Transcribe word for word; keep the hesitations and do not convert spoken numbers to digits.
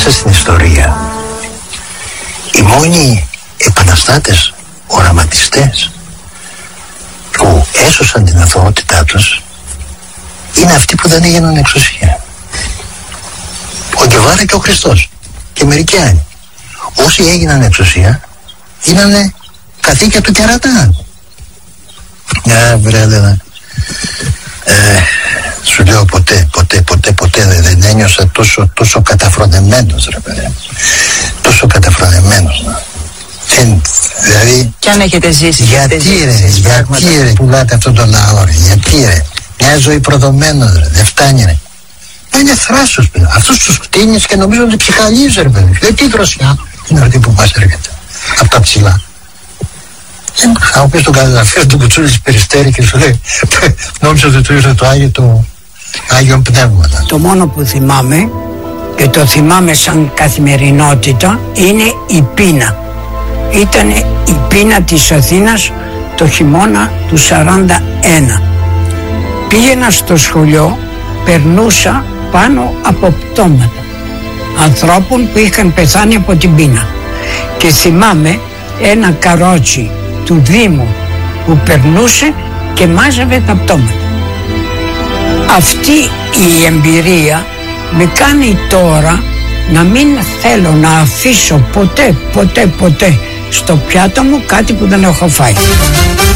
μέσα στην ιστορία οι μόνοι επαναστάτες, οραματιστές που έσωσαν την αθωότητά τους είναι αυτοί που δεν έγιναν εξουσία. Ο Γκεβάρα και ο Χριστός και μερικοί άλλοι. Όσοι έγιναν εξουσία γίνανε καθήκια του κερατά. Ε, βρέδε, ε, σου λέω ποτέ, ποτέ, ποτέ, ποτέ δεν, δεν ένιωσα τόσο, τόσο καταφρονεμένος, ρε παιδί. Τόσο καταφρονεμένος. Δεν, δηλαδή... Κι αν έχετε ζήσει... Γιατί ρε, γιατί ρε πουλάτε αυτόν τον λαό ρε, γιατί ρε. Μια ζωή προδομένος ρε, δεν φτάνει ρε. Είναι θράσος παιδί. Αυτούς τους κτίνεις και νομίζω ότι ψυχαλίζει ρε παιδί. Ε, τι δροσιά είναι αυτή που μας έρχεται. Από τα ψηλά. Θα μου πεις τον καταγραφείο του Κουτσούλη της Περιστέρη και σου λέει νόμιζα ότι του ήρθε το Άγιο το Άγιον Πνεύματα. Το μόνο που θυμάμαι και το θυμάμαι σαν καθημερινότητα είναι η πείνα. Ήταν η πείνα της Αθήνας το χειμώνα του σαράντα ένα. Πήγαινα στο σχολείο, περνούσα πάνω από πτώματα ανθρώπων που είχαν πεθάνει από την πείνα και θυμάμαι ένα καρότσι του Δήμου που περνούσε και μάζευε τα πτώματα. Αυτή η εμπειρία με κάνει τώρα να μην θέλω να αφήσω ποτέ, ποτέ, ποτέ στο πιάτο μου κάτι που δεν έχω φάει.